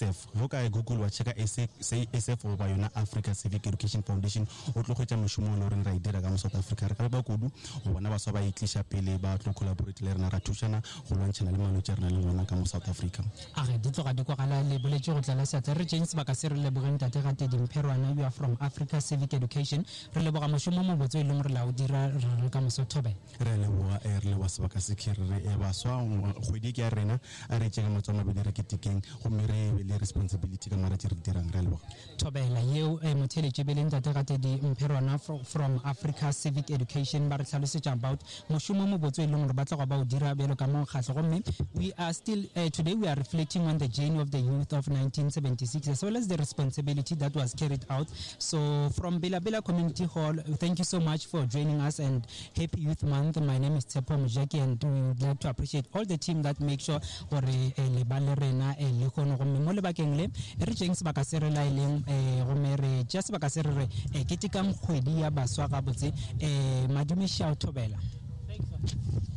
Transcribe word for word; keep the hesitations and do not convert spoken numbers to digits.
F go ka Google wa checka say S F go ba yona Africa Civic Education Foundation o tlo go tla mošomo le reng ra idira ka mo South Africa re ka ba kudu go bona ba so ba itlisha pele ba tlo collaborate le rena ra thushana go lwantshana le malwetse rena le ngwana ka mo South Africa a re ditlo ga di kwa gala le boletse go tla la sa re James ba ka se re le bogeng tate ga te dimpherwana you are from Africa Civic Education re le boga mošomo mo botse e leng re la o dira re ka mo Sothobe re le boga e re le wa sebaka se khirre e ba swa kgwedi ke ya rena a re tshega motsama be dire ke tikeng go mere le responsibility ka mara re dirang re le boga Thobela yeo e motheletše beleng tate ga te dimpherwana from Africa Civic Education ba re tlhalosetša about mošomo mo botse e leng re batla go ba o dira belo ka mo kgatlo gomme we are still uh, today we are reflecting on the journey of the youth of nineteen seventy-six as well as the responsibility that was carried out. So from Bela Bela Community Hall, thank you so much for joining us and happy Youth Month. My name is Tsepo Mujaki and we would like to appreciate all the team that make sure gore le ba le rena e le gono go mo le bakeng le re jeng se baka se re la ileng e go mere just baka se re e ketika mkhwedi ya baswa ga botse e madumisha Thobela. Thanks.